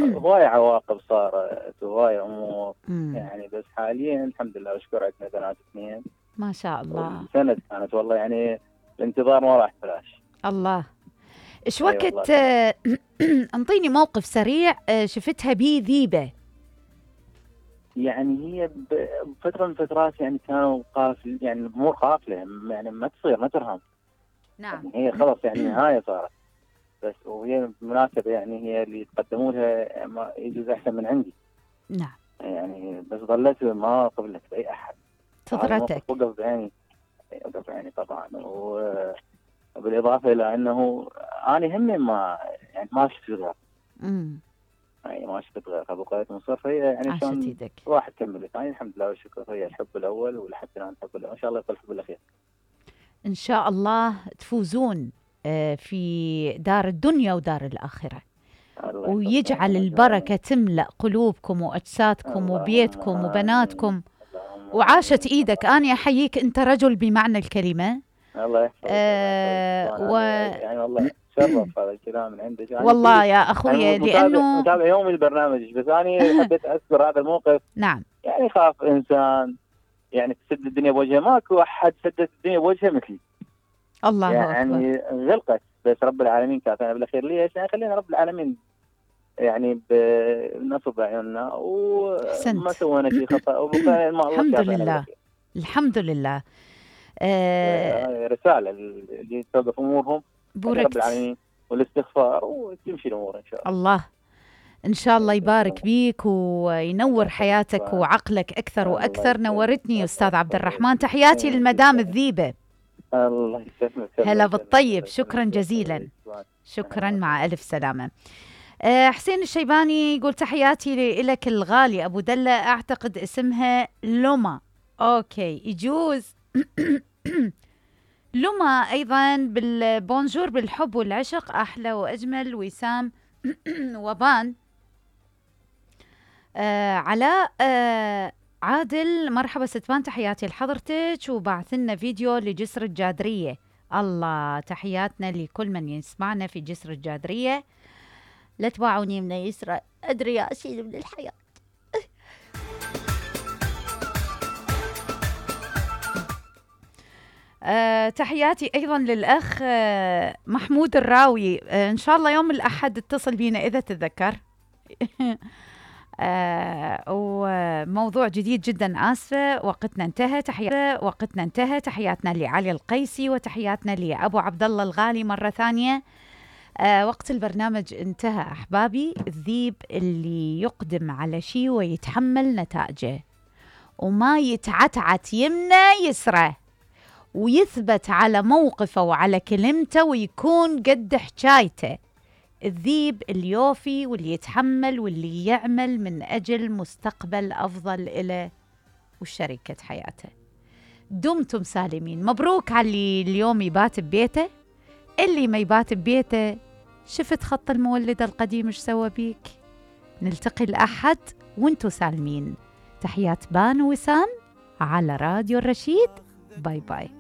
هواية عواقب صارت، هواية أمور يعني. بس حاليا الحمد لله وشكر عندنا بنات 2 ما شاء الله. سنة كانت والله يعني الانتظار ما راح بلاش. الله. إيش أي وقت والله. انطيني موقف سريع شفتها بيه ذيبة. يعني هي بفترة من الفترات يعني كانوا قافل، يعني الأمور قافلة يعني ما تصير، ما ترهم. نعم. يعني هي خلص يعني نهاية صارت. بس وهي بالمناسبة يعني هي اللي يتقدموا لها ما يجوز أحسن من عندي. نعم. يعني بس ظلت ما قبلت بأي أحد. هذا تضرتك. الموقف وقف بعيني، وقف بعيني طبعا. وبالإضافة إلى أنه أنا همي ما يعني ما شفت غير، يعني ما شفت غير، فبقيت مصر. هي يعني عاشت شلون ايدك. واحد كملت. يعني الحمد لله والشكر، هي الحب الأول ولحد الآن الحب الأول، إن شاء الله يكون الحب الأخير. إن شاء الله تفوزون في دار الدنيا ودار الآخرة، ويجعل البركة تملأ قلوبكم وأجسادكم وبيتكم وبناتكم. وعاشت إيدك. أنا أحييك، أنت رجل بمعنى الكلمة. الله يحفظك. يعني والله شرف هذا الكلام من عندك. يعني والله يا أخويا لأنه متابع يومي البرنامج، بس أنا حبيت أذكر هذا الموقف. نعم. يعني خاف إنسان يعني تسد الدنيا بوجهه، ماكو أحد سدت الدنيا بوجهه مثلي. الله يعني أكبر. غلقت، بس رب العالمين كافينا بالأخير. ليش؟ يعني خلينا رب العالمين يعني بنصب عيوننا وما سوينا شيء خطأ، وبقينا ما الله الحمد كافينا لله. بالأخير. الحمد لله. رسالة اللي توقف أمورهم رب العالمين والاستغفار، وتمشي الأمور إن شاء الله. الله إن شاء الله يبارك بيك وينور حياتك وعقلك أكثر وأكثر. نورتني أستاذ عبد الرحمن. تحياتي للمدام الذيبة. الله يسلمك. هلا بالطيب. شكرا جزيلا. شكرا، مع ألف سلامة. حسين الشيباني يقول تحياتي لك الغالي أبو دلة، أعتقد اسمها لوما. أوكي يجوز. لوما أيضا بالبونجور بالحب والعشق. أحلى وأجمل وسام وبان. علاء عادل مرحبا ستبان، تحياتي لحضرتك، وبعث لنا فيديو لجسر الجادرية. الله، تحياتنا لكل من يسمعنا في جسر الجادرية. لا تباعوني من يسرى، أدري يا أشيل من الحياة. تحياتي أيضا للأخ محمود الراوي. إن شاء الله يوم الأحد اتصل بينا إذا تتذكر. وموضوع جديد جدا. آسفة وقتنا انتهى. تحياتنا لعلي القيسي، وتحياتنا لأبو عبد الله الغالي مرة ثانية. وقت البرنامج انتهى أحبابي. الذيب اللي يقدم على شيء ويتحمل نتائجه، وما يتعتعت يمنى يسره، ويثبت على موقفه وعلى كلمته، ويكون قد حكايته. الذيب اللي يوفي واللي يتحمل واللي يعمل من أجل مستقبل أفضل إله وشركة حياته. دمتم سالمين. مبروك على اللي اليوم يبات ببيته. اللي ما يبات ببيته، شفت خط المولد القديم ايش سوى بيك. نلتقي الأحد وانتو سالمين. تحيات بان وسام على راديو الرشيد. باي باي.